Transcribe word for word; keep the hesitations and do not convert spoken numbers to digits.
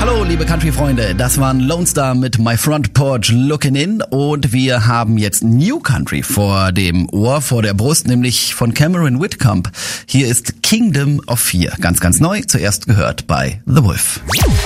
Hallo liebe Country-Freunde, das waren Lone Star mit My Front Porch Looking In und wir haben jetzt New Country vor dem Ohr, vor der Brust, nämlich von Cameron Whitcomb. Hier ist Kingdom of Fear, ganz ganz neu, zuerst gehört bei The Wolf.